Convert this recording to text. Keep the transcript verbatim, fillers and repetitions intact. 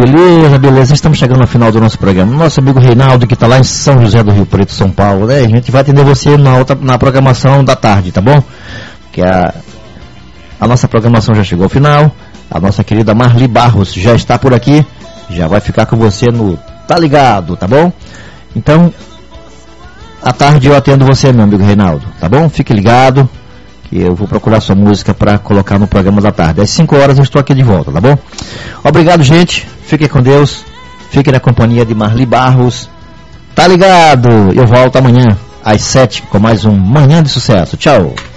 Beleza, beleza, estamos chegando ao final do nosso programa. Nosso amigo Reinaldo, que está lá em São José do Rio Preto, São Paulo, né? A gente vai atender você na, outra, na programação da tarde, tá bom? Que a, a nossa programação já chegou ao final. A nossa querida Marli Barros já está por aqui. Já vai ficar com você no Tá Ligado, tá bom? Então, à tarde eu atendo você, meu amigo Reinaldo, tá bom? Fique ligado, que eu vou procurar sua música para colocar no programa da tarde. Às cinco horas eu estou aqui de volta, tá bom? Obrigado, gente. Fiquem com Deus. Fiquem na companhia de Marli Barros. Tá ligado? Eu volto amanhã às sete com mais um Manhã de Sucesso. Tchau.